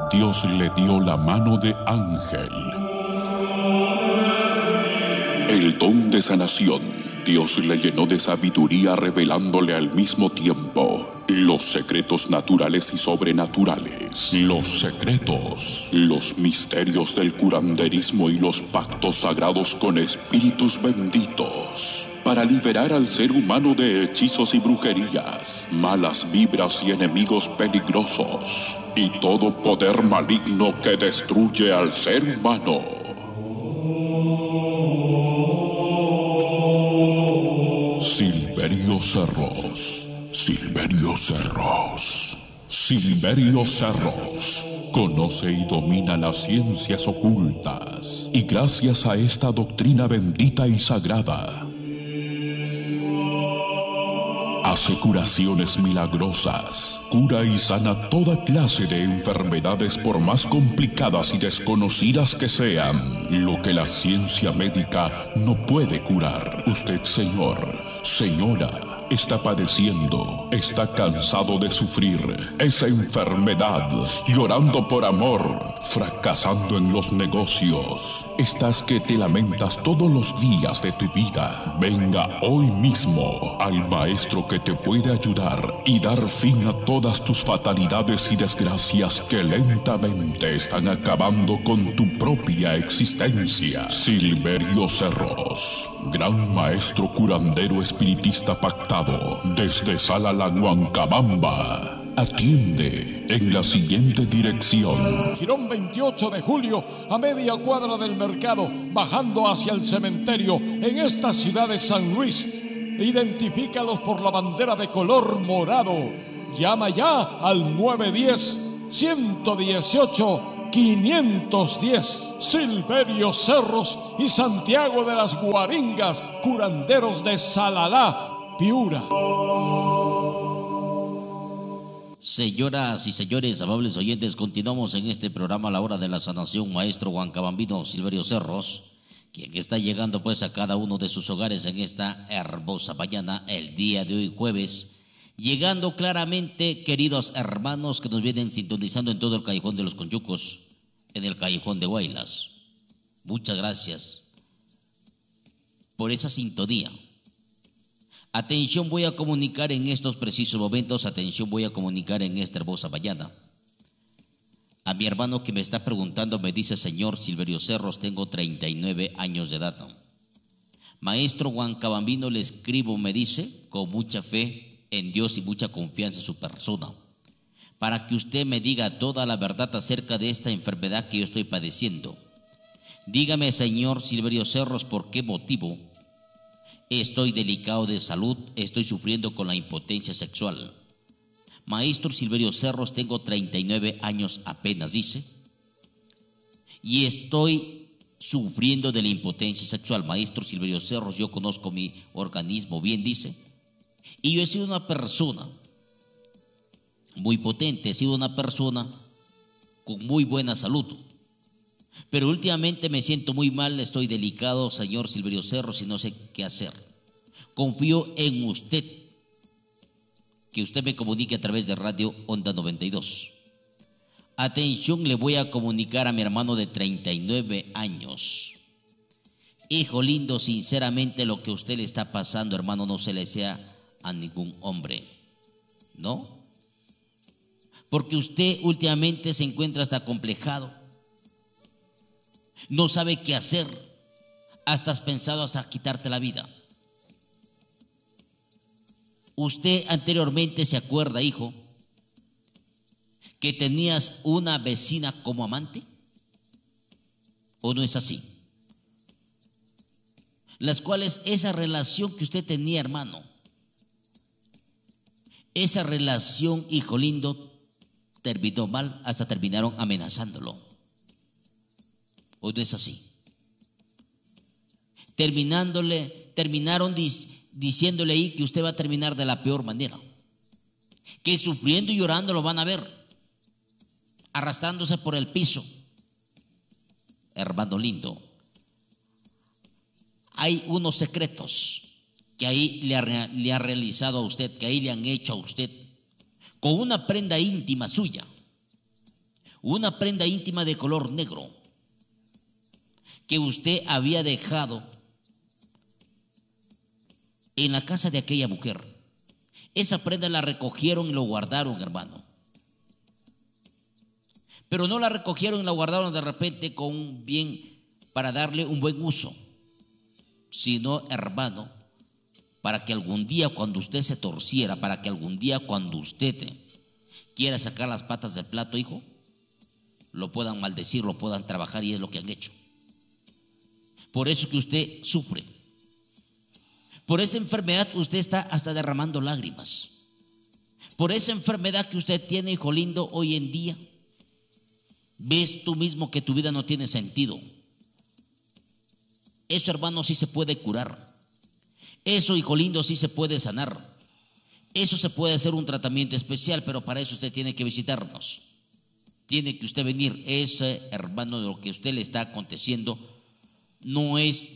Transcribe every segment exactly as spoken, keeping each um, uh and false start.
Dios le dio la mano de ángel. El don de sanación, Dios le llenó de sabiduría, revelándole al mismo tiempo los secretos naturales y sobrenaturales, los secretos, los misterios del curanderismo y los pactos sagrados con espíritus benditos, para liberar al ser humano de hechizos y brujerías, malas vibras y enemigos peligrosos, y todo poder maligno que destruye al ser humano. Silverio Cerros. Silverio Cerros. Silverio Cerros conoce y domina las ciencias ocultas, y gracias a esta doctrina bendita y sagrada, hace curaciones milagrosas, cura y sana toda clase de enfermedades, por más complicadas y desconocidas que sean, lo que la ciencia médica no puede curar. Usted, señor, señora, está padeciendo, está cansado de sufrir esa enfermedad, llorando por amor, fracasando en los negocios. Estás que te lamentas todos los días de tu vida. Venga hoy mismo al maestro que te puede ayudar y dar fin a todas tus fatalidades y desgracias que lentamente están acabando con tu propia existencia. Silverio Cerros, gran maestro curandero espiritista pactado desde Salala-Huancabamba, atiende en la siguiente dirección: Jirón veintiocho de julio, a media cuadra del mercado, bajando hacia el cementerio, en esta ciudad de San Luis. Identifícalos por la bandera de color morado. Llama ya al nueve uno cero, uno uno ocho, cinco uno cero. Silverio Cerros y Santiago de las Guaringas, curanderos de Salalá, Piura. Señoras y señores, amables oyentes, continuamos en este programa La Hora de la Sanación, maestro huancabambino Silverio Cerros, quien está llegando pues a cada uno de sus hogares en esta hermosa mañana, el día de hoy jueves, llegando claramente, queridos hermanos que nos vienen sintonizando en todo el Callejón de los Conchucos, en el Callejón de Huaylas. Muchas gracias por esa sintonía. Atención, voy a comunicar en estos precisos momentos, atención, voy a comunicar en esta hermosa mañana. A mi hermano que me está preguntando, me dice: señor Silverio Cerros, tengo treinta y nueve años de edad. Maestro huancabambino, le escribo, me dice, con mucha fe en Dios y mucha confianza en su persona, para que usted me diga toda la verdad acerca de esta enfermedad que yo estoy padeciendo. Dígame, señor Silverio Cerros, ¿por qué motivo estoy delicado de salud? Estoy sufriendo con la impotencia sexual. Maestro Silverio Cerros, tengo treinta y nueve años apenas, dice, y estoy sufriendo de la impotencia sexual. Maestro Silverio Cerros, yo conozco mi organismo bien, dice, y yo he sido una persona muy potente, he sido una persona con muy buena salud, pero últimamente me siento muy mal, estoy delicado, señor Silverio Cerros, y no sé qué hacer. Confío en usted, que usted me comunique a través de Radio Onda noventa y dos. Atención, le voy a comunicar a mi hermano de treinta y nueve años. Hijo lindo, sinceramente lo que a usted le está pasando, hermano, no se le sea a ningún hombre, ¿no? Porque usted últimamente se encuentra hasta acomplejado, no sabe qué hacer, hasta has pensado hasta quitarte la vida. Usted anteriormente se acuerda, hijo, que tenías una vecina como amante, ¿o no es así? Las cuales esa relación que usted tenía, hermano, esa relación, hijo lindo, terminó mal, hasta terminaron amenazándolo, ¿o no es así? Terminándole, terminaron dis, diciéndole ahí que usted va a terminar de la peor manera, que sufriendo y llorando lo van a ver, arrastrándose por el piso. Hermano lindo, hay unos secretos que ahí le ha, le ha realizado a usted, que ahí le han hecho a usted, con una prenda íntima suya. una prenda íntima de color negro que usted había dejado en la casa de aquella mujer. Esa prenda la recogieron y lo guardaron, hermano. Pero no la recogieron y la guardaron de repente con un bien para darle un buen uso, sino, hermano, para que algún día cuando usted se torciera, para que algún día cuando usted quiera sacar las patas del plato, hijo, lo puedan maldecir, lo puedan trabajar, y es lo que han hecho. Por eso que usted sufre. Por esa enfermedad usted está hasta derramando lágrimas. Por esa enfermedad que usted tiene, hijo lindo, hoy en día, ves tú mismo que tu vida no tiene sentido. Eso, hermano, sí se puede curar. Eso, hijo lindo, sí se puede sanar. Eso se puede hacer un tratamiento especial, pero para eso usted tiene que visitarnos. Tiene que usted venir. Ese, hermano, de lo que a usted le está aconteciendo no es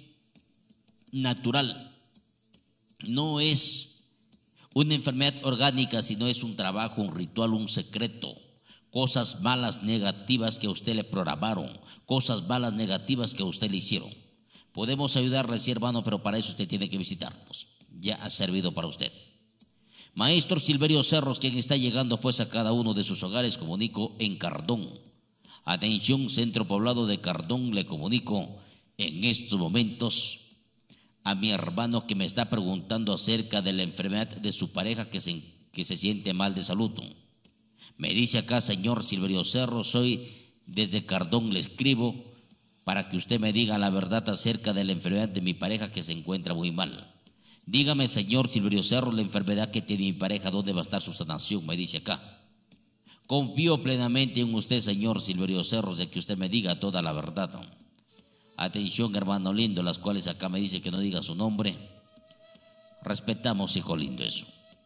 natural, no es una enfermedad orgánica, sino es un trabajo, un ritual, un secreto. Cosas malas, negativas que a usted le programaron, cosas malas, negativas que a usted le hicieron. Podemos ayudarle, sí, hermano, pero para eso usted tiene que visitarnos. Ya ha servido para usted. Maestro Silverio Cerros, quien está llegando pues a cada uno de sus hogares, comunico en Cardón. Atención, centro poblado de Cardón, le comunico en estos momentos a mi hermano que me está preguntando acerca de la enfermedad de su pareja que se, que se siente mal de salud. Me dice acá, señor Silverio Cerros, soy desde Cardón, le escribo para que usted me diga la verdad acerca de la enfermedad de mi pareja que se encuentra muy mal. Dígame, señor Silverio Cerros, la enfermedad que tiene mi pareja, ¿dónde va a estar su sanación? Me dice acá. Confío plenamente en usted, señor Silverio Cerros, de que usted me diga toda la verdad. Atención, hermano lindo, las cuales acá me dice que no diga su nombre. Respetamos, hijo lindo, eso.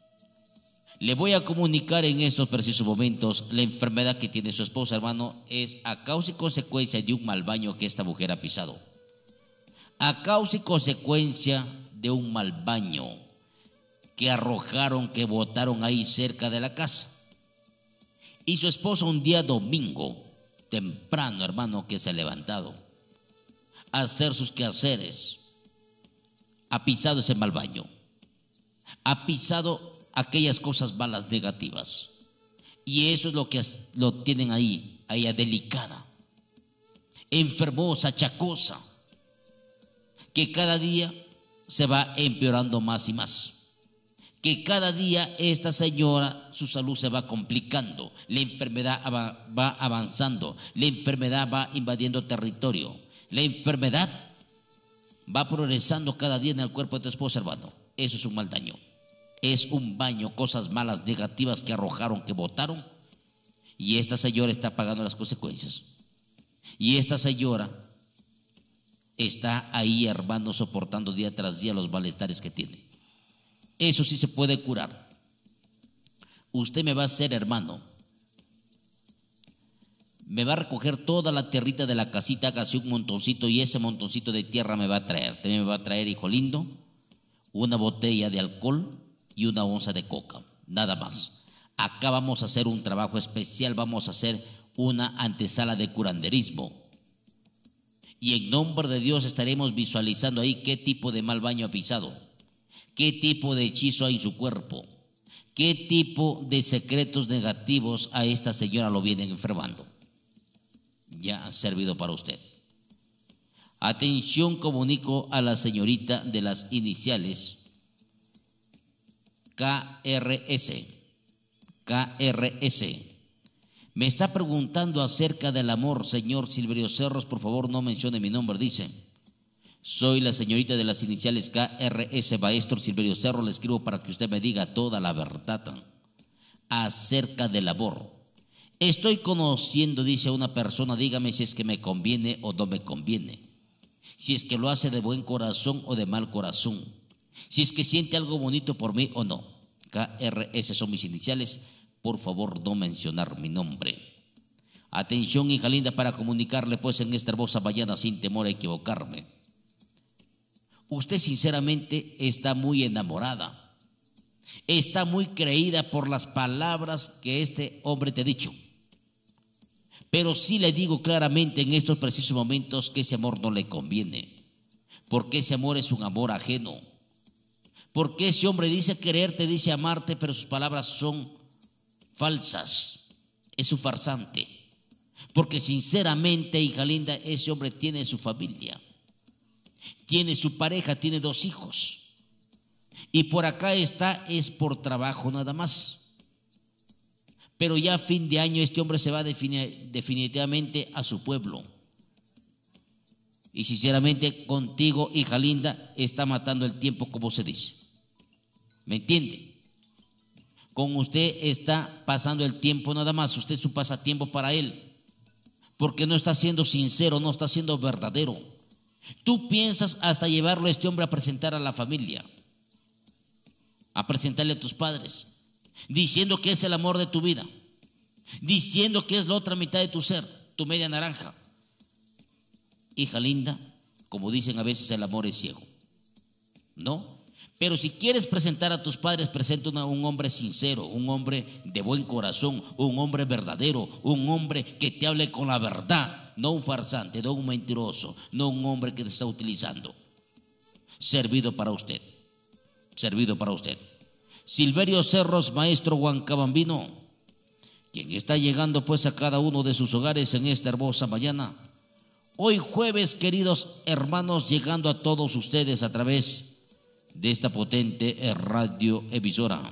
Le voy a comunicar en estos precisos momentos la enfermedad que tiene su esposa, hermano, es a causa y consecuencia de un mal baño que esta mujer ha pisado. A causa y consecuencia de un mal baño que arrojaron, que botaron ahí cerca de la casa. Y su esposa un día domingo, temprano, hermano, que se ha levantado a hacer sus quehaceres, ha pisado ese mal baño, ha pisado aquellas cosas malas, negativas, y eso es lo que lo tienen ahí, a ella delicada, enfermosa, achacosa, que cada día se va empeorando más y más, que cada día esta señora, su salud se va complicando, la enfermedad va, va avanzando, la enfermedad va invadiendo territorio, la enfermedad va progresando cada día en el cuerpo de tu esposa, hermano. Eso es un mal daño. Es un baño, cosas malas, negativas que arrojaron, que botaron, y esta señora está pagando las consecuencias. Y esta señora está ahí, hermano, soportando día tras día los malestares que tiene. Eso sí se puede curar. Usted me va a hacer, hermano, me va a recoger toda la tierrita de la casita, hágase un montoncito, y ese montoncito de tierra me va a traer. También me va a traer, hijo lindo, una botella de alcohol y una onza de coca, nada más. Acá vamos a hacer un trabajo especial, vamos a hacer una antesala de curanderismo. Y en nombre de Dios estaremos visualizando ahí qué tipo de mal baño ha pisado, qué tipo de hechizo hay en su cuerpo, qué tipo de secretos negativos a esta señora lo vienen enfermando. Ya ha servido para usted. Atención, comunico a la señorita de las iniciales K R S. K R S. Me está preguntando acerca del amor, señor Silverio Cerros, por favor no mencione mi nombre, dice. Soy la señorita de las iniciales K R S, maestro Silverio Cerros, le escribo para que usted me diga toda la verdad acerca del amor. Estoy conociendo, dice, a una persona, dígame si es que me conviene o no me conviene, si es que lo hace de buen corazón o de mal corazón, si es que siente algo bonito por mí o no. K R S son mis iniciales, por favor no mencionar mi nombre. Atención, hija linda, para comunicarle pues en esta hermosa mañana sin temor a equivocarme. Usted sinceramente está muy enamorada, está muy creída por las palabras que este hombre te ha dicho, Pero sí le digo claramente en estos precisos momentos que ese amor no le conviene, porque ese amor es un amor ajeno. Porque ese hombre dice quererte, dice amarte, pero sus palabras son falsas. Es un farsante. Porque sinceramente, hija linda, ese hombre tiene su familia, tiene su pareja, tiene dos hijos. Y por acá está, es por trabajo nada más. Pero ya a fin de año este hombre se va definitivamente a su pueblo. Y sinceramente contigo, hija linda, está matando el tiempo, como se dice. ¿Me entiende? Con usted está pasando el tiempo nada más. Usted es su pasatiempo para él. Porque no está siendo sincero, no está siendo verdadero. Tú piensas hasta llevarlo a este hombre a presentar a la familia, a presentarle a tus padres, diciendo que es el amor de tu vida, diciendo que es la otra mitad de tu ser, tu media naranja. Hija linda, como dicen a veces, el amor es ciego, ¿no? Pero si quieres presentar a tus padres, presenta a un hombre sincero, un hombre de buen corazón, un hombre verdadero, un hombre que te hable con la verdad, no un farsante, no un mentiroso, no un hombre que te está utilizando. Servido para usted, servido para usted. Silverio Cerros, maestro Huancabambino, quien está llegando pues a cada uno de sus hogares en esta hermosa mañana. Hoy jueves, queridos hermanos, llegando a todos ustedes a través de esta potente radio emisora,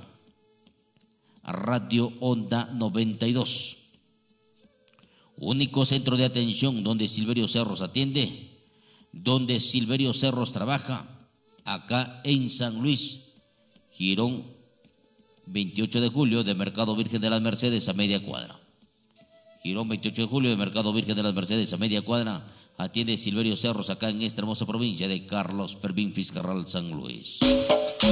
Radio Onda noventa y dos, único centro de atención donde Silverio Cerros atiende, donde Silverio Cerros trabaja, acá en San Luis, Girón veintiocho de julio de Mercado Virgen de las Mercedes a media cuadra. Girón veintiocho de julio de Mercado Virgen de las Mercedes a media cuadra. Atiende Silverio Cerros acá en esta hermosa provincia de Carlos Pervín Fiscarral, San Luis.